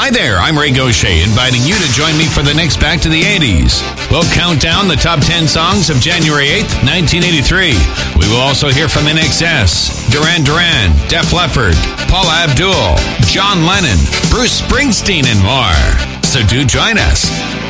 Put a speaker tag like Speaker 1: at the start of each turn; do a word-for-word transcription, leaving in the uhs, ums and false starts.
Speaker 1: Hi there, I'm Ray Gaucher, inviting you to join me for the next Back to the eighties. We'll count down the top ten songs of January eighth, nineteen eighty-three. We will also hear from N X S, Duran Duran, Def Leppard, Paula Abdul, John Lennon, Bruce Springsteen, and more. So do join us.